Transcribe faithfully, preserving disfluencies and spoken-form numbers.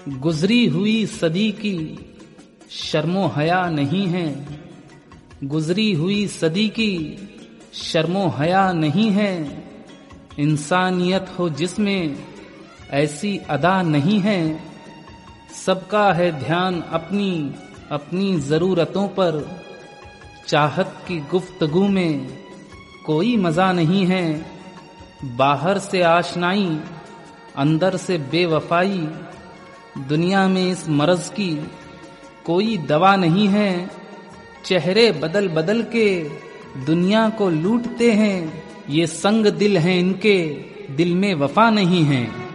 गुजरी हुई सदी की शर्मो हया नहीं है, गुजरी हुई सदी की शर्मो हया नहीं है। इंसानियत हो जिसमें ऐसी अदा नहीं है। सबका है ध्यान अपनी अपनी ज़रूरतों पर, चाहत की गुफ्तगू में कोई मज़ा नहीं है। बाहर से आशनाई अंदर से बेवफाई, दुनिया में इस मर्ज की कोई दवा नहीं है। चेहरे बदल बदल के दुनिया को लूटते हैं, ये संग दिल हैं इनके दिल में वफा नहीं है।